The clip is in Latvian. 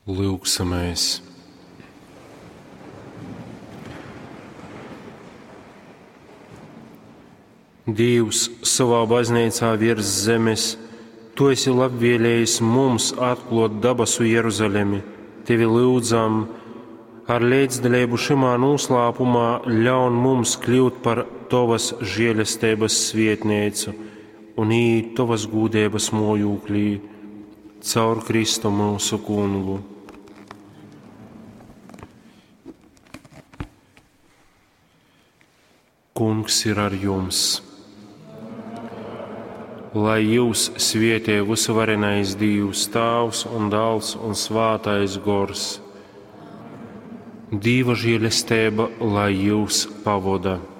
Lūgsamais. Dievs savā baznīcā virs zemes, Tu esi labvēlējis mums atklāt dabasu Jeruzalemi. Tevi lūdzam, ar līdzdalību šimā noslēpumā ļaun mums kļūt par Tavas žēlestības svētnīcu un īt Tavas gūdības mojūklī caur Kristu mūsu Kungu. Kungs ir ar jums. Lai jūs svētī visvarenais Dievs, Tēvs un Dēls un Svētais Gors. Dieva žēlastība, lai jūs pavada.